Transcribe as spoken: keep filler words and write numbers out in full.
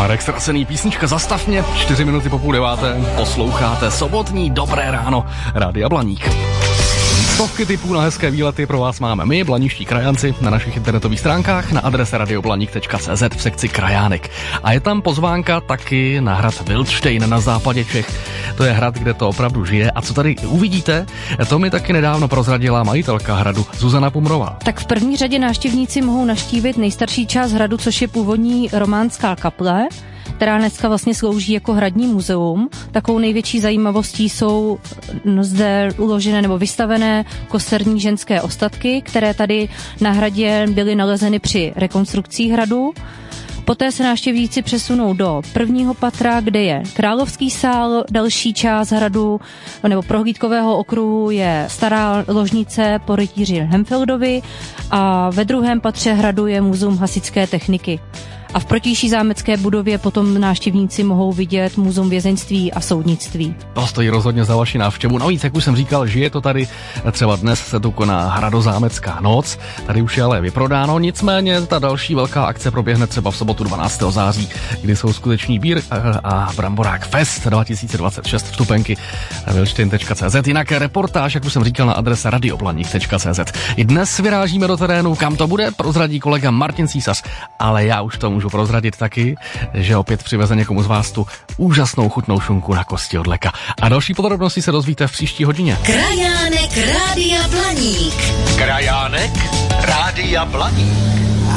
Marek Stracený, písnička Zastav mě, čtyři minuty po půl deváté, posloucháte sobotní Dobré ráno, Rádia Blaník. Stovky tipů na hezké výlety pro vás máme my, blaniští krajanci, na našich internetových stránkách na adrese radioblaník tečka cé zet v sekci Krajánek. A je tam pozvánka taky na hrad Wildštejn na západě Čech. To je hrad, kde to opravdu žije. A co tady uvidíte, to mi taky nedávno prozradila majitelka hradu Zuzana Pumrová. Tak v první řadě návštěvníci mohou navštívit nejstarší část hradu, což je původní románská kaple, která dneska vlastně slouží jako hradní muzeum. Takovou největší zajímavostí jsou no, zde uložené nebo vystavené kosterní ženské ostatky, které tady na hradě byly nalezeny při rekonstrukcí hradu. Poté se návštěvníci přesunou do prvního patra, kde je královský sál, další část hradu nebo prohlídkového okruhu je stará ložnice po rytíři Hemfeldovi a ve druhém patře hradu je muzeum hasičské techniky. A v protější zámecké budově potom návštěvníci mohou vidět muzeum vězeňství a soudnictví. To stojí rozhodně za vaši návštěvu. Navíc, jak už jsem říkal, žije to tady. Třeba dnes se tu koná Hradozámecká noc. Tady už je ale vyprodáno. Nicméně ta další velká akce proběhne třeba v sobotu dvanáctého září, kdy jsou skuteční bír a Bramborák Fest dva tisíce dvacet šest, vstupenky wildštejn tečka cé zet. Jinak reportáž, jak už jsem říkal, na adrese radioblaník tečka cé zet. I dnes vyrážíme do terénu, kam to bude, prozradí kolega Martin Císař, ale já už to můžu prozradit taky, že opět přiveze někomu z vás tu úžasnou chutnou šunku na kosti od leka. A další podrobnosti se dozvíte v příští hodině. Krajánek Rádia Blaník. Krajánek Rádia Blaník.